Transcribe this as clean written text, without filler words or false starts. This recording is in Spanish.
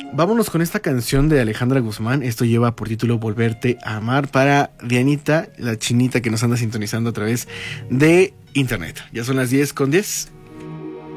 Vámonos con esta canción de Alejandra Guzmán. Esto lleva por título Volverte a Amar, para Dianita, la chinita que nos anda sintonizando a través de internet. Ya son las 10:10.